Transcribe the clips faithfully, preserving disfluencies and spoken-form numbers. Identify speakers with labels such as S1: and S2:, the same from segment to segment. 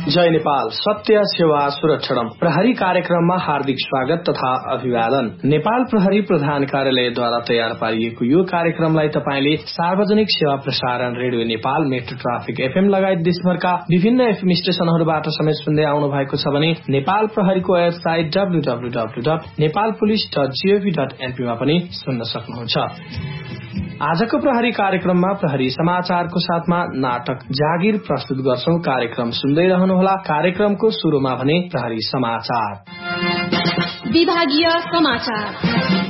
S1: जय नेपाल सत्य सेवा सुरक्षणम प्रहरी कार्यक्रममा हार्दिक स्वागत तथा अभिवादन। नेपाल प्रहरी प्रधान कार्यालयद्वारा तयार पारिएको यो कार्यक्रमलाई तपाईले सार्वजनिक सेवा प्रसारण radio Nepal, metro traffic FM लगायत देशभरका विभिन्न एफएम स्टेशनहरूबाट समेत सुन्दै आउनु भएको छ भने नेपाल प्रहरीको website W W W dot Nepal police dot gov dot NP मा पनि सुन्न सक्नुहुन्छ। आजको प्रहरी कार्यक्रममा प्रहरी समाचारको साथमा नाटक जागिर प्रस्तुत गर्छौं। कार्यक्रम सुन्दै रहनुहोला। कार्यक्रमको शुरूमा भने प्रहरी समाचार।
S2: विभागीय समाचार।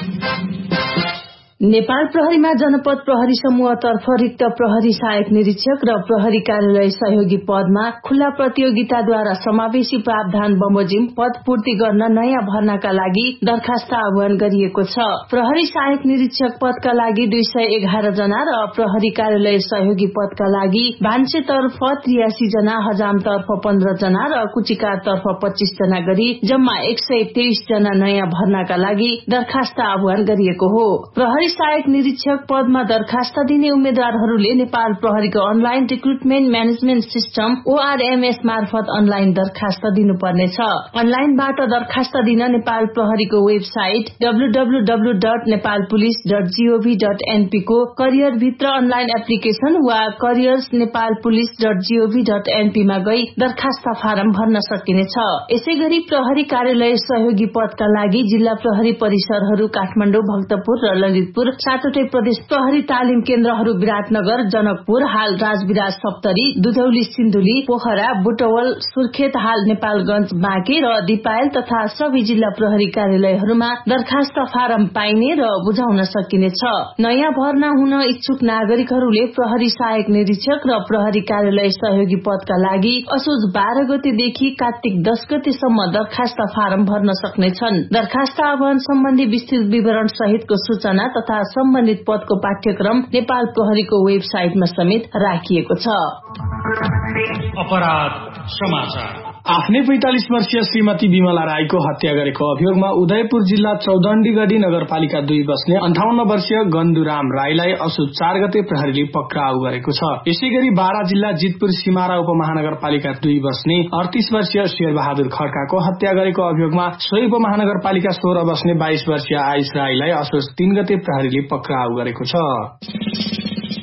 S3: नेपाल प्रहरीमा जनपद प्रहरी समूहतर्फ रिक्त प्रहरी सहायक निरीक्षक र प्रहरी कार्यालय सहयोगी पदमा खुल्ला प्रतियोगिताद्वारा समावेशी प्रावधान बमोजिम पद पूर्ति गर्न नयाँ भर्नाका लागि दरखास्त आह्वान गरिएको छ। प्रहरी सहायक निरीक्षक पदका लागि दुई सय एघार जना र प्रहरी कार्यालय सहयोगी पदका लागि भान्सेतर्फ त्रियासी जना, हजामतर्फ पन्ध्र जना र कुचिकारतर्फ पच्चीस जना गरी जम्मा एक सय तेइस जना नयाँ भर्नाका लागि दरखास्त आह्वान गरिएको हो। प्रहरी सहायक निरीक्षक पदमा दरखास्त दिने उम्मेद्वारहरूले नेपाल प्रहरीको अनलाइन रिक्रुटमेन्ट म्यानेजमेन्ट सिस्टम ओआरएमएस मार्फत अनलाइन दरखास्त दिनुपर्नेछ। अनलाइनबाट दरखास्त दिन नेपाल प्रहरीको website W W W dot Nepal police dot gov dot NP को करियर भित्र अनलाइन एप्लिकेशन वा careers Nepal police dot gov dot NP मा गई दरखास्त फारम भर्न सकिनेछ। यसै गरी प्रहरी कार्यालय सहयोगी पदका लागि जिल्ला प्रहरी परिसरहरू काठमाडौँ, भक्तपुर र ललितपुर सातवटै प्रदेश प्रहरी तालिम केन्द्रहरू विराटनगर, जनकपुर हाल राजविराज सप्तरी, दुधौली सिन्धुली, पोखरा, बुटवल, सुर्खेत हाल नेपालगंज, बाँके र दिपायल तथा सबै जिल्ला प्रहरी कार्यालयहरूमा दरखास्त फारम पाइने र बुझाउन सकिनेछ। नयाँ भर्ना हुन इच्छुक नागरिकहरूले प्रहरी सहायक निरीक्षक र प्रहरी कार्यालय सहयोगी पदका लागि असोज बाह्र गतेदेखि कार्तिक दस गतेसम्म दरखास्त फारम भर्न सक्नेछन्। दरखास्त आह्वान सम्बन्धी विस्तृत विवरण सहितको सूचना तथा सम्बन्धित पदको पाठ्यक्रम नेपाल प्रहरीको वेबसाइटमा समेत राखिएको छ।
S1: अपराध समाचार। आफ्नै पैंतालिस वर्षीय श्रीमती विमला राईको हत्या गरेको अभियोगमा उदयपुर जिल्ला चौदण्डीगढ़ी नगरपालिका दुई बस्ने अन्ठाउन्न वर्षीय गन्धुराम राईलाई असोज चार गते प्रहरीले पक्राउ गरेको छ। यसै गरी बारा जिल्ला जितपुर सिमारा उपमहानगरपालिका दुई बस्ने अडतीस वर्षीय शेरबहादुर खड्काको हत्या गरेको अभियोगमा सोही उपमहानगरपालिका सोह्र बस्ने बाइस वर्षीय आयुष राईलाई असोज तीन गते प्रहरीले पक्राउ गरेको छ।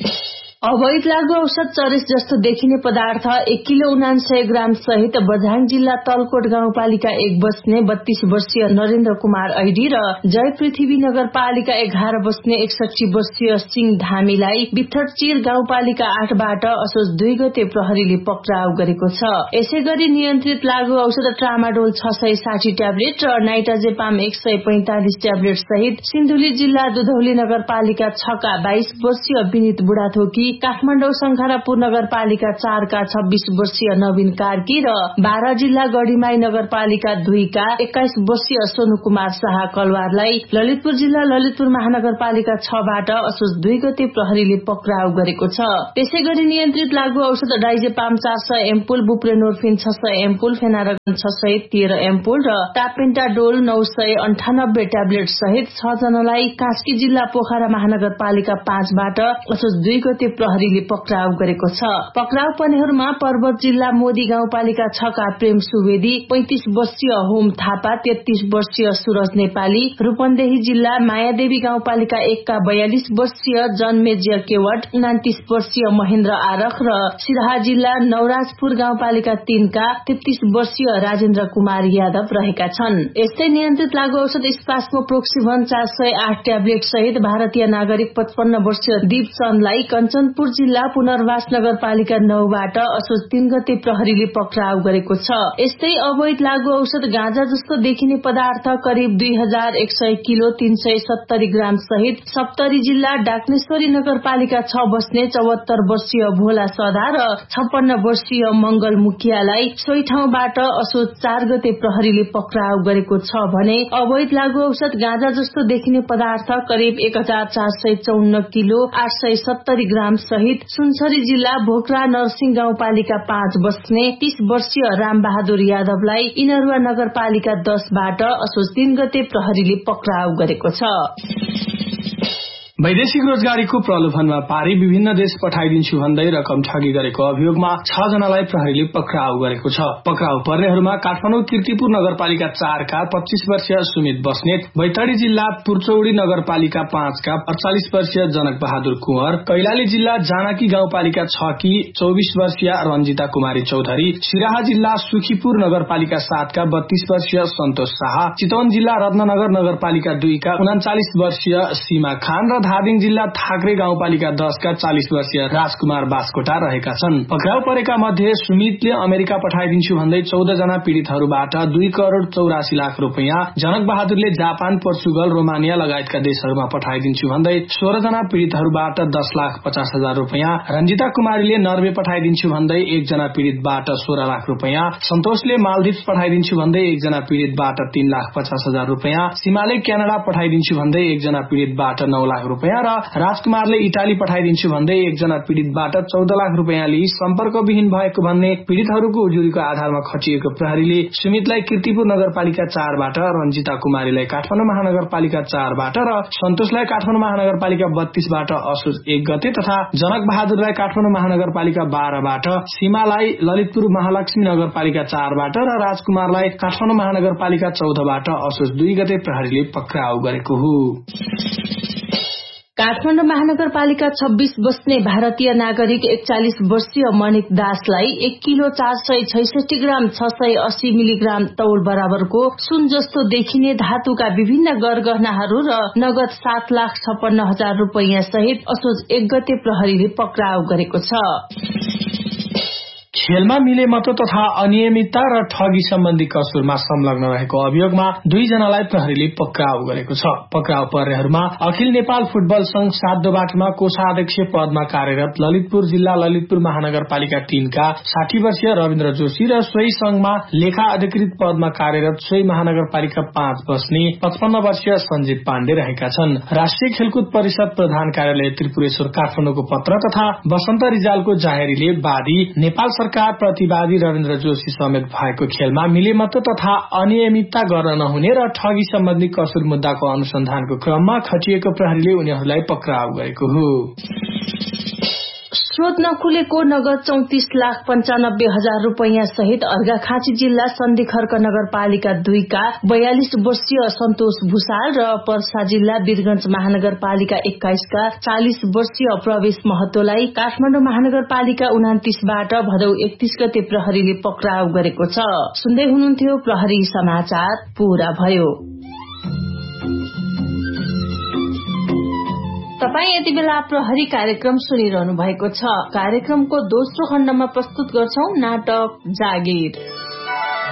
S3: अवैध लागू औषध चरेस जस्तो देखिने पदार्थ एक किलो उनान्सय ग्राम सहित बझाङ जिल्ला तलकोट गाउँपालिका एक बस्ने बत्तीस वर्षीय नरेन्द्र कुमार ऐडी र जय पृथ्वी नगरपालिका एघार बस्ने एकसठी वर्षीय सिंह धामीलाई बिथटचिर गाउँपालिका आठबाट असोज दुई गते प्रहरीले पक्राउ गरेको छ। यसै गरी नियन्त्रित लागू औषध ट्रामाडोल छ सय साठी ट्याब्लेट र नाइटाजेपाम एक सय पैंतालिस ट्याब्लेट सहित सिन्धुली जिल्ला दुधौली नगरपालिका छका बाइस वर्षीय विनित बुढाथोकी, काठमाडौँ शंखरापुर नगरपालिका चारका छब्बीस वर्षीय नवीन कार्की र बारा जिल्ला गढीमाई नगरपालिका दुईका एक्काइस वर्षीय सोनु कुमार शाह कलवारलाई ललितपुर जिल्ला ललितपुर महानगरपालिका छबाट असोज दुई गते प्रहरीले पक्राउ गरेको छ। त्यसै गरी नियन्त्रित लागू औषध डाइजेपाम चार सय एम्पुल, बुप्रेनोर्फिन छ सय एम्पुल, फेनारगन छ सय तेह्र एम्पुल र टापेन्टाडोल नौ सय अन्ठानब्बे ट्याब्लेट सहित छ जनालाई कास्की जिल्ला पोखरा महानगरपालिका पाँचबाट असोज दुई गते प्रहरीले पक्राउ गरेको छ। पक्राउ पर्नेहरूमा पर्वत जिल्ला मोदी गाउँपालिका छका प्रेम सुवेदी, पैंतिस वर्षीय होम थापा, तेत्तीस वर्षीय सूरज नेपाली, रूपन्देही जिल्ला मायादेवी गाउँपालिका एकका बयालिस वर्षीय जन्मेज्य केवट, उनातिस वर्षीय महेन्द्र आरख र सिराहा जिल्ला नवराजपुर गाउँपालिका तीनका तेत्तीस वर्षीय राजेन्द्र कुमार यादव रहेका छन्। यस्तै नियन्त्रित लागू औषध स्पास्मोप्रोक्सिभन चार सय आठ ट्याब्लेट सहित भारतीय नागरिक पचपन्न वर्षीय दीपचन्दलाई कञ्चनपुर जिल्ला पुनर्वास नगरपालिका नौबाट असोज तीन गते प्रहरीले पक्राउ गरेको छ। यस्तै अवैध लागू औषध गाँजा जस्तो देखिने पदार्थ करिब दुई हजार एक सय किलो तीन सय सत्तरी ग्राम सहित सप्तरी जिल्ला डाक्नेश्वरी नगरपालिका छ बस्ने चौहत्तर वर्षीय भोला सदा र छप्पन्न वर्षीय मंगल मुखियालाई सोही ठाउँबाट असोज चार गते प्रहरीले पक्राउ गरेको छ भने अवैध लागू औषध गाँजा जस्तो देखिने पदार्थ करिब एक हजार चार सय चौन्न किलो आठ सय सत्तरी ग्राम सहित सुनसरी जिल्ला भोकरा नरसिंह गाउँपालिका पाँच बस्ने तीस वर्षीय रामबहादुर यादवलाई इनरुवा नगरपालिका दसबाट असोज तीन गते प्रहरीले पक्राउ गरेको छ।
S1: वैदेशिक रोजगारीको प्रलोभनमा पारी विभिन्न देश पठाइदिन्छु भन्दै रकम ठगी गरेको अभियोगमा छ जनालाई प्रहरीले पक्राउ गरेको छ। पक्राउ पर्नेहरूमा काठमाडौँ कीर्तिपुर नगरपालिका चारका पच्चीस वर्षीय सुमित बस्नेत, बैतडी जिल्ला पुर्चौडी नगरपालिका पाँचका अड़चालिस वर्षीय जनक बहादुर कुंवर, कैलाली जिल्ला जानकी गाउँपालिका छ की चौबीस वर्षीय रंजिता कुमारी चौधरी, सिराहा जिल्ला सुखीपुर नगरपालिका सातका बत्तीस वर्षीय सन्तोष शाह, चितवन जिल्ला रत्ननगर नगरपालिका दुईका उनाचालिस वर्षीय सीमा खान र धादिङ जिल्ला थाक्रे गाउँपालिका दसका चालिस वर्षीय राजकुमार बास्कोटा रहेका छन्। पक्राउ परेका मध्ये सुमितले अमेरिका पठाइदिन्छु भन्दै चौध जना पीड़ितहरूबाट दुई करोड़ चौरासी लाख रूपियाँ, जनक बहादुरले जापान, पोर्चुगल, रोमानिया लगायतका देशहरूमा पठाइदिन्छु भन्दै सोह्र जना पीड़ितहरूबाट दस लाख पचास हजार रूपियाँ, रंजिता कुमारीले नर्वे पठाइदिन्छु भन्दै एकजना पीड़ितबाट सोह्र लाख रूपियाँ, सन्तोषले मालदिप्स पठाइदिन्छु भन्दै एकजना पीड़ितबाट तीन लाख पचास हजार रूपियाँ, सीमाले क्यानाडा पठाइदिन्छु भन्दै एकजना पीड़ितबाट नौ लाख रूपियाँ र राजकुमारले इटाली पठाइदिन्छु भन्दै एकजना पीड़ितबाट चौध लाख रूपियाँ लिई सम्पर्कविहीन भएको भन्ने पीड़ितहरूको उजुरीको आधारमा खटिएको प्रहरीले सुमितलाई कीर्तिपुर नगरपालिका चारबाट, रंजिता कुमारीलाई काठमाडौँ महानगरपालिका चारबाट र सन्तोषलाई काठमाडौँ महानगरपालिका बत्तीसबाट असोज एक गते तथा जनक बहादुरलाई काठमाडौँ महानगरपालिका बाह्रबाट, सीमालाई ललितपुर महालक्ष्मी नगरपालिका चारबाट र राजकुमारलाई काठमाडौँ महानगरपालिका चौधबाट असोज दुई गते प्रहरीले पक्राउ गरेको हो।
S3: काठमाडौँ महानगरपालिका छब्बीस बस्ने भारतीय नागरिक एकचालिस वर्षीय मणिक दासलाई एक किलो चार सय छैसठी ग्राम छ सय अस्सी मिलिग्राम तौल बराबरको सुन जस्तो देखिने धातुका विभिन्न गरगहनाहरू र नगद सात लाख छप्पन्न हजार रूपियाँ सहित असोज एक गते प्रहरीले पक्राउ गरेको छ।
S1: खेलमा मिलेमतो तथा अनियमितता र ठगी सम्बन्धी कसुरमा संलग्न रहेको अभियोगमा दुई जनालाई प्रहरीले पक्राउ गरेको छ। पक्राउ पर्नेहरूमा अखिल नेपाल फुटबल संघ सातदोबाटमा कोषाध्यक्ष पदमा कार्यरत ललितपुर जिल्ला ललितपुर महानगरपालिका तीनका साठी वर्षीय रविन्द्र जोशी र सोही संघमा लेखा अधिकृत पदमा कार्यरत सोही महानगरपालिका पाँच बस्ने पचपन्न वर्षीय सञ्जीव पाण्डे रहेका छन्। राष्ट्रिय खेलकुद परिषद प्रधान कार्यालय त्रिपुरेश्वर काठमाडौँको पत्र तथा वसन्त रिजालको जाहेरीले वादी नेपाल सरकार प्रतिवादी रविन्द्र जोशी समेत भएको खेलमा मिलेमतो तथा अनियमितता गर्न नहुने र ठगी सम्बन्धी कसुर मुद्दाको अनुसन्धानको क्रममा खटिएको प्रहरीले उनीहरूलाई पक्राउ गरेको हो।
S3: स्रोत नखुलेको नगद चौतिस लाख पञ्चानब्बे हजार रूपियाँ सहित अर्घाखाँची जिल्ला सन्धिखर्क नगरपालिका दुईका बयालिस वर्षीय सन्तोष भूषाल र पर्सा जिल्ला वीरगंज महानगरपालिका एक्काइसका चालिस वर्षीय प्रवेश महतोलाई काठमाडौँ महानगरपालिका उनातिसबाट भदौ एकतीस गते प्रहरीले पक्राउ गरेको छ। सुन्दै हुनुहुन्थ्यो प्रहरी समाचार पूरा भयो। तपाई यति बेला प्रहरी कार्यक्रम सुनिरहनु भएको छ। कार्यक्रमको दोस्रो खण्डमा प्रस्तुत गर्छौं नाटक जागीर।